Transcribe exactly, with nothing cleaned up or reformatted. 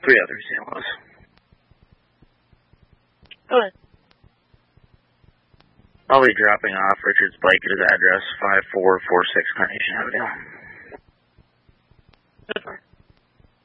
Three others, Saint Louis. Go ahead. I'll be dropping off Richards Blake at his address, five four four six Carnation Avenue. Good.